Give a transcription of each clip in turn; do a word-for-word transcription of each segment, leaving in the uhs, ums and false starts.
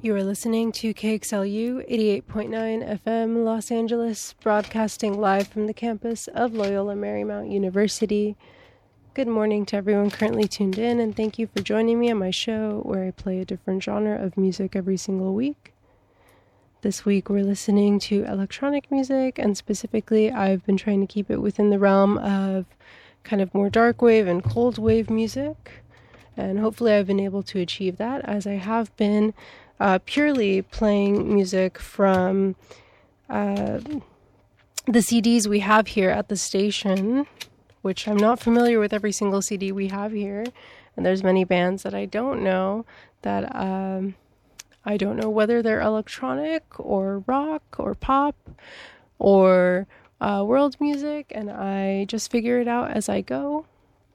You are listening to K X L U eighty-eight point nine F M Los Angeles, broadcasting live from the campus of Loyola Marymount University. Good morning to everyone currently tuned in, and thank you for joining me on my show where I play a different genre of music every single week. This week we're listening to electronic music, and specifically I've been trying to keep it within the realm of kind of more dark wave and cold wave music, and hopefully I've been able to achieve that, as I have been Uh, purely playing music from uh, the C Ds we have here at the station, which I'm not familiar with every single C D we have here, and there's many bands that I don't know, that um, I don't know whether they're electronic or rock or pop or uh, world music, and I just figure it out as I go.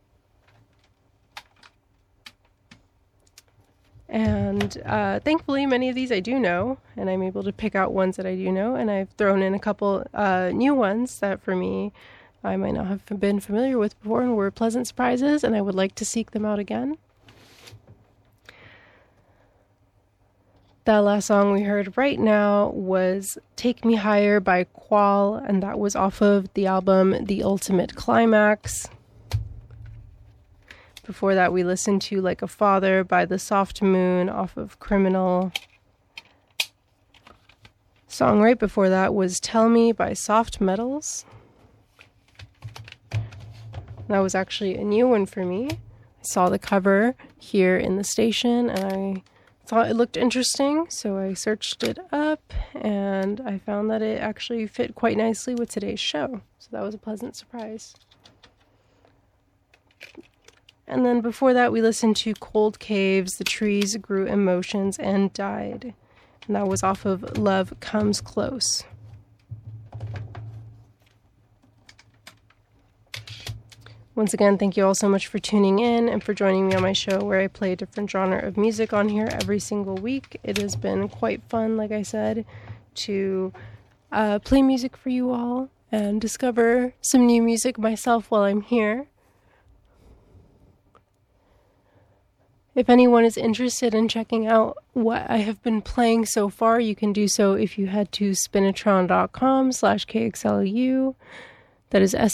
And uh, thankfully, many of these I do know, and I'm able to pick out ones that I do know, and I've thrown in a couple uh, new ones that, for me, I might not have been familiar with before and were pleasant surprises, and I would like to seek them out again. That last song we heard right now was Take Me Higher by Qual, and that was off of the album The Ultimate Climax. Before that, we listened to Like a Father by The Soft Moon off of Criminal. Song right before that was Tell Me by Soft Metals. That was actually a new one for me. I saw the cover here in the station and I thought it looked interesting, so I searched it up and I found that it actually fit quite nicely with today's show. So that was a pleasant surprise. And then before that, we listened to Cold Caves, The Trees Grew Emotions and Died. And that was off of Love Comes Close. Once again, thank you all so much for tuning in and for joining me on my show where I play a different genre of music on here every single week. It has been quite fun, like I said, to uh, play music for you all and discover some new music myself while I'm here. If anyone is interested in checking out what I have been playing so far, you can do so if you head to spinatron dot com slash K X L U. That is S